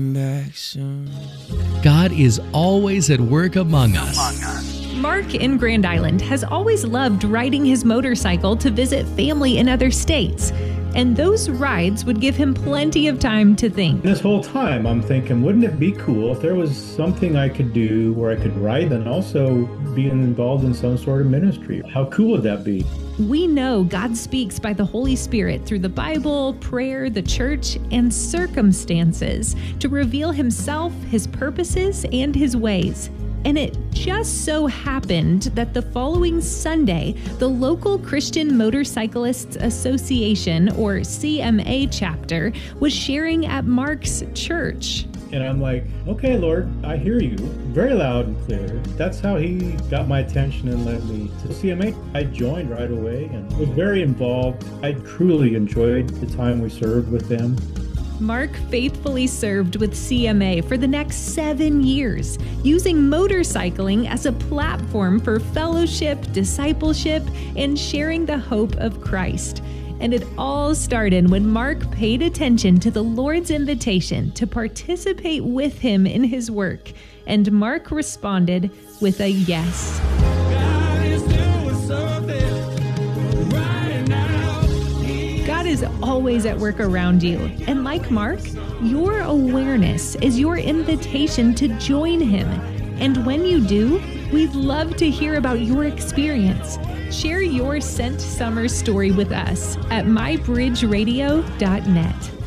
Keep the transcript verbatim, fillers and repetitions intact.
Back soon. God is always at work among us. Mark in Grand Island has always loved riding his motorcycle to visit family in other states, and those rides would give him plenty of time to think. This whole time I'm thinking, wouldn't it be cool if there was something I could do where I could ride and also be involved in some sort of ministry? How cool would that be? We know God speaks by the Holy Spirit through the Bible, prayer, the church, and circumstances to reveal himself, his purposes, and his ways. And it just so happened that the following Sunday, the local Christian Motorcyclists Association, or C M A chapter, was sharing at Mark's church. And I'm like, okay, Lord, I hear you very loud and clear. That's how he got my attention and led me to C M A. I joined right away and was very involved. I truly enjoyed the time we served with them. Mark faithfully served with C M A for the next seven years, using motorcycling as a platform for fellowship, discipleship, and sharing the hope of Christ. And it all started when Mark paid attention to the Lord's invitation to participate with him in his work. And Mark responded with a yes. God is doing something right now. God is always at work around you. And like Mark, your awareness is your invitation to join him. And when you do, we'd love to hear about your experience. Share your Sent Summer story with us at my bridge radio dot net.